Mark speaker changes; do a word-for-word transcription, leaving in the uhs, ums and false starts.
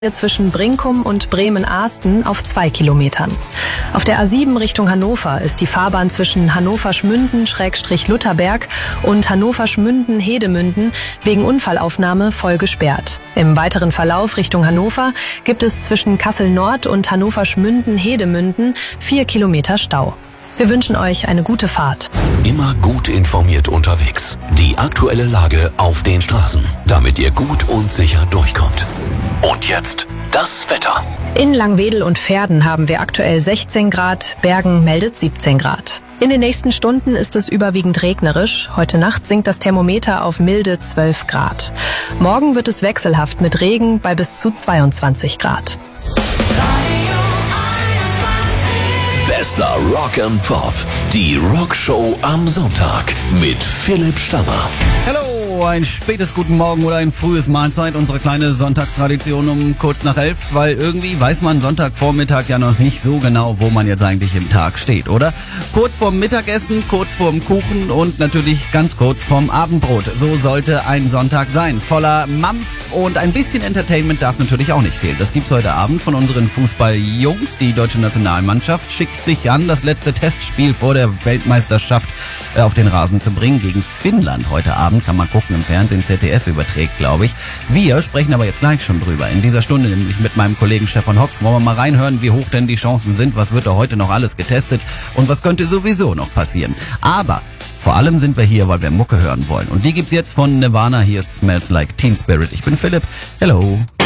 Speaker 1: zwischen Brinkum und Bremen-Ahsten auf zwei Kilometern. Auf der A sieben Richtung Hannover ist die Fahrbahn zwischen Hannover-Schmünden-Lutherberg und Hannover-Schmünden-Hedemünden wegen Unfallaufnahme voll gesperrt. Im weiteren Verlauf Richtung Hannover gibt es zwischen Kassel-Nord und Hannover-Schmünden-Hedemünden vier Kilometer Stau. Wir wünschen euch eine gute Fahrt.
Speaker 2: Immer gut informiert unterwegs. Die aktuelle Lage auf den Straßen, damit ihr gut und sicher durchkommt. Und jetzt das Wetter.
Speaker 1: In Langwedel und Verden haben wir aktuell sechzehn Grad, Bergen meldet siebzehn Grad. In den nächsten Stunden ist es überwiegend regnerisch. Heute Nacht sinkt das Thermometer auf milde zwölf Grad. Morgen wird es wechselhaft mit Regen bei bis zu zweiundzwanzig Grad.
Speaker 2: Bester Rock and Pop. Die Rockshow am Sonntag mit Philipp Stammer.
Speaker 3: Hallo, ein spätes Guten Morgen oder ein frühes Mahlzeit, unsere kleine Sonntagstradition um kurz nach elf, weil irgendwie weiß man Sonntagvormittag ja noch nicht so genau, wo man jetzt eigentlich im Tag steht, oder? Kurz vorm Mittagessen, kurz vorm Kuchen und natürlich ganz kurz vorm Abendbrot. So sollte ein Sonntag sein. Voller Mampf und ein bisschen Entertainment darf natürlich auch nicht fehlen. Das gibt's heute Abend von unseren Fußballjungs. Die deutsche Nationalmannschaft schickt sich an, das letzte Testspiel vor der Weltmeisterschaft auf den Rasen zu bringen gegen Finnland. Heute Abend kann man gucken im Fernsehen, Z D F überträgt, glaube ich. Wir sprechen aber jetzt gleich schon drüber. In dieser Stunde nämlich mit meinem Kollegen Stefan Hopps. Wollen wir mal reinhören, wie hoch denn die Chancen sind, was wird da heute noch alles getestet und was könnte sowieso noch passieren. Aber vor allem sind wir hier, weil wir Mucke hören wollen. Und die gibt's jetzt von Nirvana. Hier ist Smells Like Teen Spirit. Ich bin Philipp. Hello.